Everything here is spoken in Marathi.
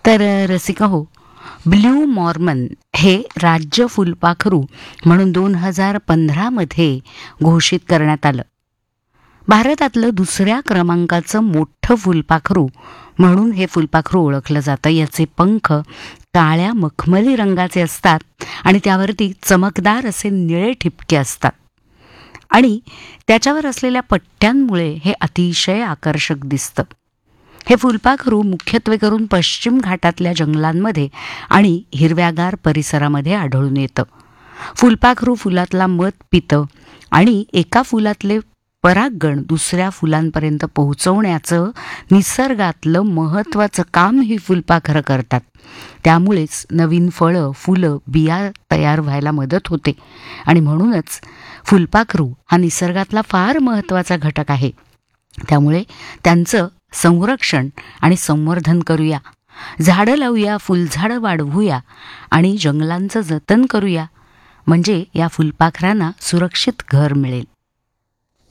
तर रसिका हो, ब्ल्यू मॉर्मन हे राज्य फुलपाखरू म्हणून 2015मध्ये घोषित करण्यात आलं. भारतातलं दुसऱ्या क्रमांकाचं मोठं फुलपाखरू म्हणून हे फुलपाखरू ओळखलं जातं. याचे पंख काळ्या मखमली रंगाचे असतात आणि त्यावरती चमकदार असे निळे ठिपके असतात आणि त्याच्यावर असलेल्या पट्ट्यांमुळे हे अतिशय आकर्षक दिसतं. हे फुलपाखरू मुख्यत्वे करून पश्चिम घाटातल्या जंगलांमध्ये आणि हिरव्यागार परिसरामध्ये आढळून येतं. फुलपाखरू फुलातला मध पितं आणि एका फुलातले परागकण दुसऱ्या फुलांपर्यंत पोहोचवण्याचं निसर्गातलं महत्त्वाचं काम ही फुलपाखरं करतात. त्यामुळेच नवीन फळं, फुलं, बिया तयार व्हायला मदत होते आणि म्हणूनच फुलपाखरू हा निसर्गातला फार महत्त्वाचा घटक आहे. त्यामुळे त्यांचं संरक्षण आणि संवर्धन करूया, झाडं लावूया, फुलझाडं वाढवूया आणि जंगलांचं जतन करूया, म्हणजे या फुलपाखरांना सुरक्षित घर मिळेल.